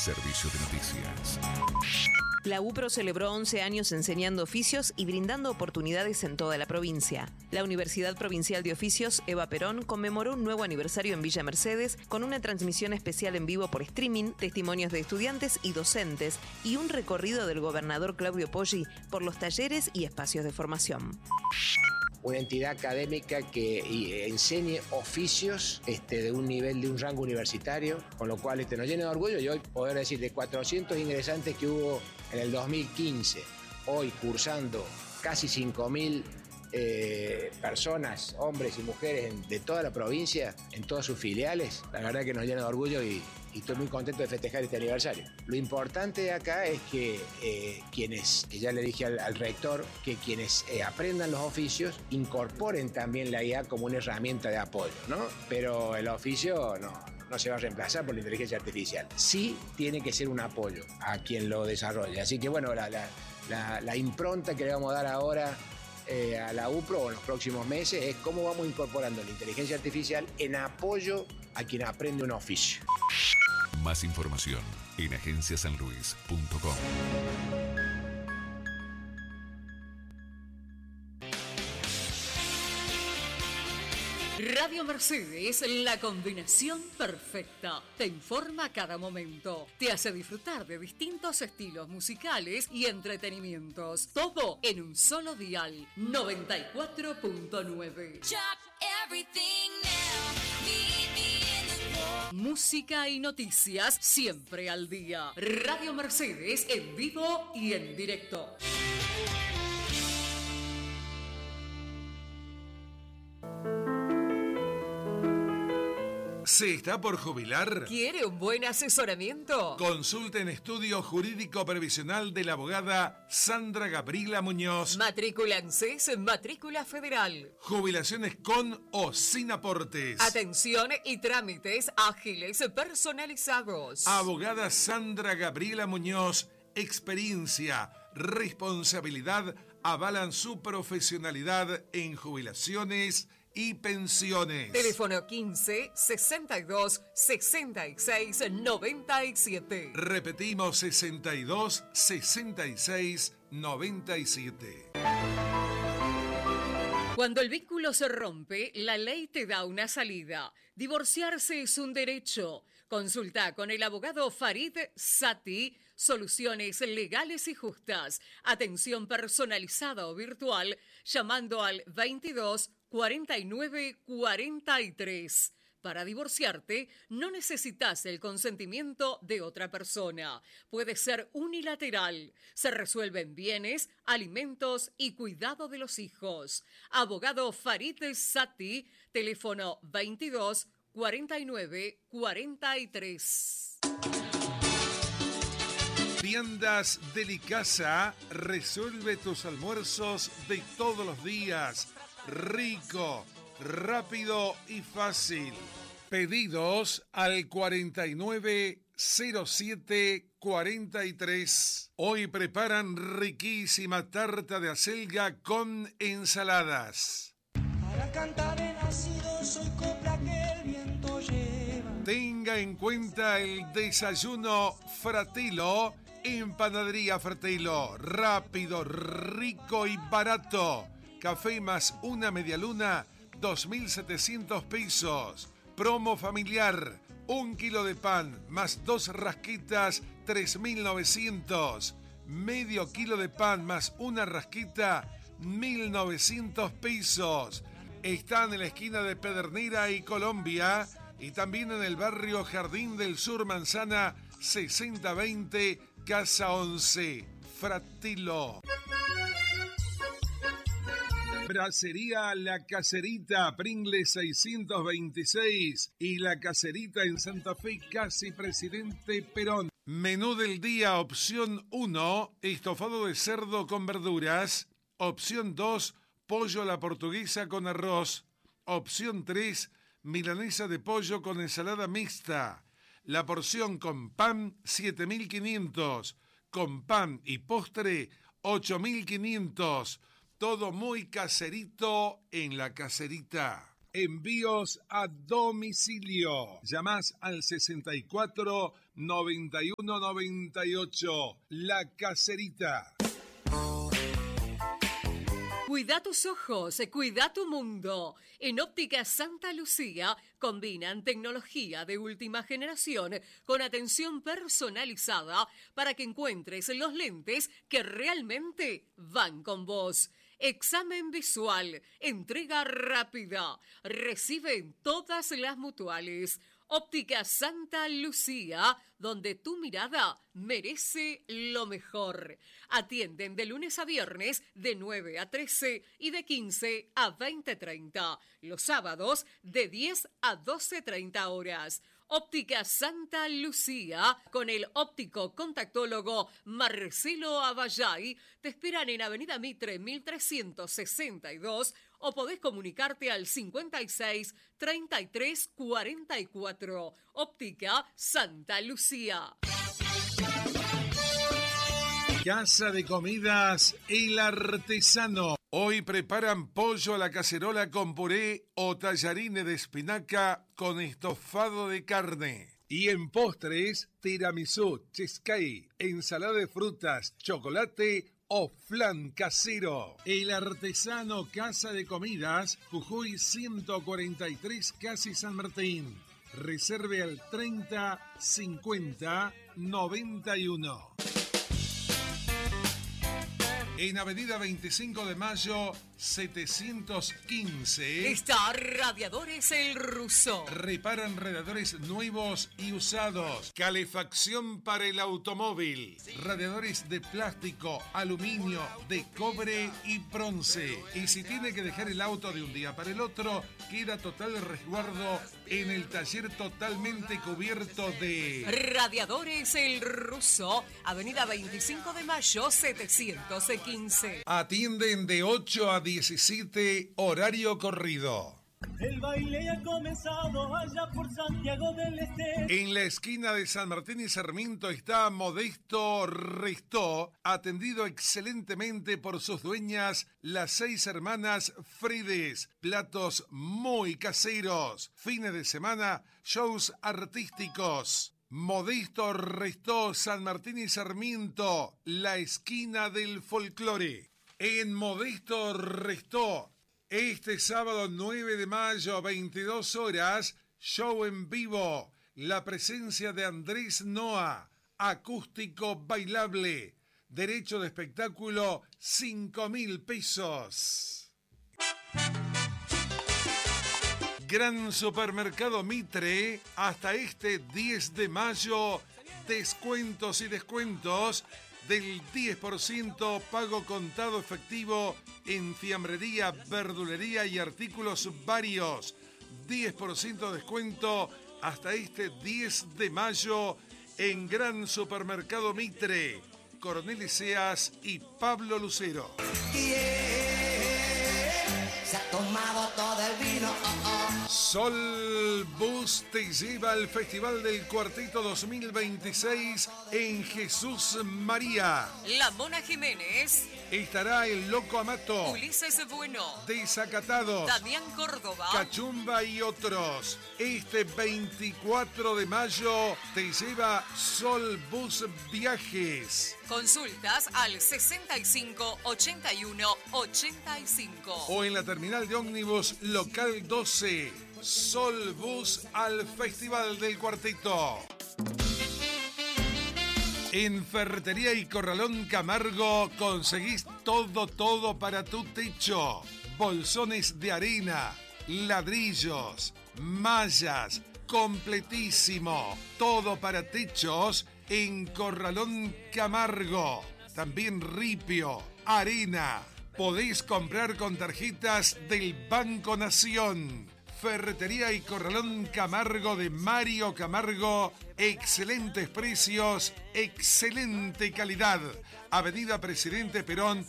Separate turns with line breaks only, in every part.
Servicio de Noticias.
La UPRO celebró 11 años enseñando oficios y brindando oportunidades en toda la provincia. La Universidad Provincial de Oficios, Eva Perón, conmemoró un nuevo aniversario en Villa Mercedes con una transmisión especial en vivo por streaming, testimonios de estudiantes y docentes y un recorrido del gobernador Claudio Poggi por los talleres y espacios de formación.
Una entidad académica que enseñe oficios de un nivel, de un rango universitario, con lo cual nos llena de orgullo y hoy poder decir de 400 ingresantes que hubo en el 2015, hoy cursando casi 5.000 personas, hombres y mujeres de toda la provincia, en todas sus filiales, la verdad que nos llena de orgullo y estoy muy contento de festejar este aniversario. Lo importante de acá es que que ya le dije al rector, que quienes aprendan los oficios incorporen también la IA como una herramienta de apoyo, ¿no? Pero el oficio no se va a reemplazar por la inteligencia artificial. Sí tiene que ser un apoyo a quien lo desarrolle. Así que bueno, la impronta que le vamos a dar ahora a la UPRO en los próximos meses es cómo vamos incorporando la inteligencia artificial en apoyo a quien aprende un oficio.
Más información en agenciasanluis.com.
Radio Mercedes, la combinación perfecta. Te informa a cada momento. Te hace disfrutar de distintos estilos musicales y entretenimientos. Todo en un solo dial. 94.9. Música y noticias siempre al día. Radio Mercedes en vivo y en directo.
¿Se está por jubilar?
¿Quiere un buen asesoramiento?
Consulte en Estudio Jurídico Previsional de la abogada Sandra Gabriela Muñoz.
Matrícula ANSES, matrícula federal.
Jubilaciones con o sin aportes.
Atención y trámites ágiles personalizados.
Abogada Sandra Gabriela Muñoz, experiencia, responsabilidad avalan su profesionalidad en jubilaciones y pensiones.
Teléfono 15 62 66 97.
Repetimos, 62 66 97.
Cuando el vínculo se rompe, la ley te da una salida. Divorciarse es un derecho. Consulta con el abogado Farid Sati soluciones legales y justas. Atención personalizada o virtual llamando al 22 49 43. Para divorciarte, no necesitas el consentimiento de otra persona. Puede ser unilateral. Se resuelven bienes, alimentos y cuidado de los hijos. Abogado Farid Sati, teléfono 22 49 43.
Viandas Delicasa resuelve tus almuerzos de todos los días. Rico, rápido y fácil. Pedidos al 490743. Hoy preparan riquísima tarta de acelga con ensaladas.
Para cantar he nacido, soy copla que el viento lleva.
Tenga en cuenta el desayuno Fratilo en Panadería Fratilo. Rápido, rico y barato. Café más una medialuna, 2.700 pesos. Promo familiar, 1 kilo de pan más 2 rasquitas, 3.900. Medio kilo de pan más una rasquita, 1.900 pesos. Están en la esquina de Pedernera y Colombia y también en el barrio Jardín del Sur, Manzana 6020, Casa 11. Fratilo. Bracería La Caserita, Pringles 626 y La Caserita en Santa Fe, casi Presidente Perón. Menú del día, opción 1, estofado de cerdo con verduras. Opción 2, pollo a la portuguesa con arroz. Opción 3, milanesa de pollo con ensalada mixta. La porción con pan, 7.500. Con pan y postre, 8.500. Todo muy caserito en La Caserita. Envíos a domicilio. Llamás al 64 9198. La Caserita.
Cuida tus ojos, cuida tu mundo. En Óptica Santa Lucía combinan tecnología de última generación con atención personalizada para que encuentres los lentes que realmente van con vos. Examen visual, entrega rápida, recibe en todas las mutuales. Óptica Santa Lucía, donde tu mirada merece lo mejor. Atienden de lunes a viernes de 9 a 13 y de 15 a 20:30. Los sábados de 10 a 12:30 horas. Óptica Santa Lucía, con el óptico contactólogo Marcelo Abayay, te esperan en Avenida Mitre 1362 o podés comunicarte al 56 33 44. Óptica Santa Lucía.
Casa de Comidas El Artesano. Hoy preparan pollo a la cacerola con puré o tallarines de espinaca con estofado de carne. Y en postres, tiramisú, cheesecake, ensalada de frutas, chocolate o flan casero. El Artesano Casa de Comidas, Jujuy 143, casi San Martín. Reserve al 30 50 91. En Avenida 25 de Mayo, 715.
Está Radiadores El Ruso.
Reparan radiadores nuevos y usados. Calefacción para el automóvil. Radiadores de plástico, aluminio, de cobre y bronce. Y si tiene que dejar el auto de un día para el otro, queda total resguardo en el taller totalmente cubierto de...
Radiadores El Ruso, Avenida 25 de Mayo, 715.
Atienden de 8 a 17, horario corrido.
El baile ha comenzado allá por Santiago del Este.
En la esquina de San Martín y Sarmiento está Modesto Restó, atendido excelentemente por sus dueñas, las 6 hermanas Frides. Platos muy caseros. Fines de semana, shows artísticos. Modesto Restó, San Martín y Sarmiento, la esquina del folclore. En Modesto Restó, este sábado 9 de mayo, 22 horas, show en vivo. La presencia de Andrés Noa, acústico bailable. Derecho de espectáculo, 5.000 pesos. Gran Supermercado Mitre, hasta este 10 de mayo, descuentos y descuentos del 10%, pago contado efectivo en fiambrería, verdulería y artículos varios. 10% descuento hasta este 10 de mayo en Gran Supermercado Mitre, Coronel Eseas y Pablo Lucero.
Se ha tomado todo el vino.
Sol Bus te lleva al Festival del Cuarteto 2026 en Jesús María.
La Mona Jiménez.
Estará el Loco Amato,
Ulises Bueno,
Desacatados,
Damián Córdoba,
Cachumba y otros. Este 24 de mayo te lleva Sol Bus Viajes.
Consultas al 65 81 85.
O en la terminal de ómnibus local 12. Sol Bus al Festival del Cuarteto. En Ferretería y Corralón Camargo conseguís todo para tu techo. Bolsones de arena, ladrillos, mallas, completísimo. Todo para techos en Corralón Camargo. También ripio, arena. Podés comprar con tarjetas del Banco Nación. Ferretería y Corralón Camargo de Mario Camargo. Excelentes precios, excelente calidad. Avenida Presidente Perón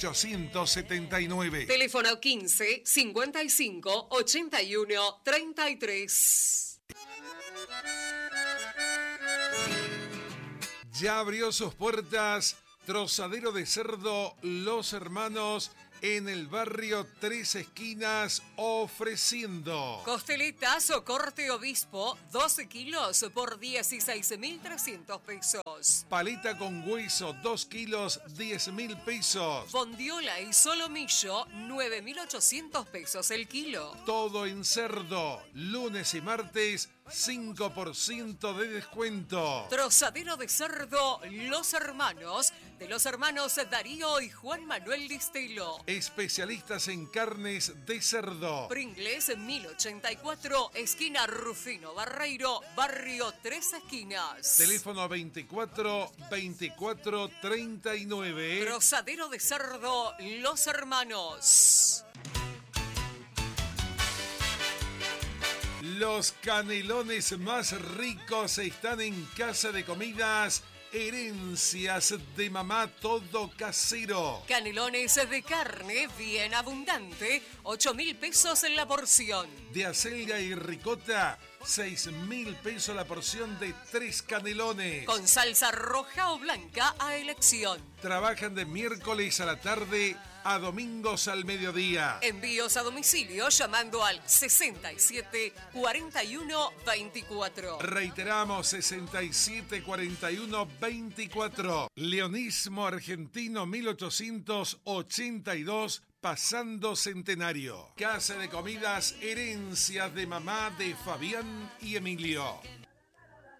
879.
Teléfono 15 55 81 33.
Ya abrió sus puertas Trozadero de Cerdo Los Hermanos en el barrio Tres Esquinas, ofreciendo
costeletas o corte obispo, 12 kilos por 16.300 pesos.
paleta con hueso, 2 kilos, 10.000 pesos.
Bondiola y solomillo, 9.800 pesos el kilo.
Todo en cerdo, lunes y martes, 5% de descuento.
Trozadero de cerdo Los Hermanos, de los hermanos Darío y Juan Manuel Listelo.
Especialistas en carnes de cerdo.
Pringles 1084, esquina Rufino Barreiro, barrio Tres Esquinas.
Teléfono 24 24 39.
Trozadero de cerdo Los Hermanos.
Los canelones más ricos están en Casa de Comidas Herencias de Mamá, todo casero.
Canelones de carne bien abundante, 8.000 pesos en la porción.
De acelga y ricota, 6.000 pesos la porción de 3 canelones.
Con salsa roja o blanca a elección.
Trabajan de miércoles a la tarde a domingos al mediodía.
Envíos a domicilio llamando al 67 41 24.
Reiteramos, 67 41 24. Leonismo argentino 1882, pasando centenario. Casa de Comidas Herencias de Mamá de Fabián y Emilio.